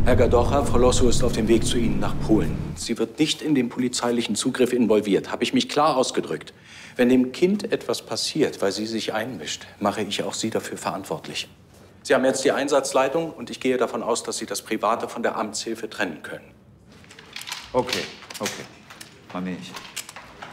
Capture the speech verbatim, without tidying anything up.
Herr Gadocha, Frau Lossow ist auf dem Weg zu Ihnen nach Polen. Sie wird nicht in den polizeilichen Zugriff involviert. Habe ich mich klar ausgedrückt. Wenn dem Kind etwas passiert, weil sie sich einmischt, mache ich auch Sie dafür verantwortlich. Sie haben jetzt die Einsatzleitung und ich gehe davon aus, dass Sie das Private von der Amtshilfe trennen können. Okay, okay. Mach ich.